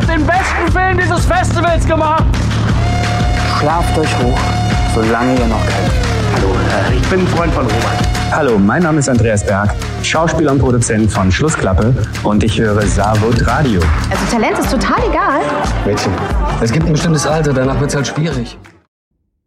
den besten Film dieses Festivals gemacht. Schlaft euch hoch, solange ihr noch könnt. Hallo, ich bin ein Freund von Roman. Hallo, mein Name ist Andreas Berg, Schauspieler und Produzent von Schlussklappe und ich höre Savut Radio. Also Talent ist total egal. Mädchen, es gibt ein bestimmtes Alter, danach wird es halt schwierig.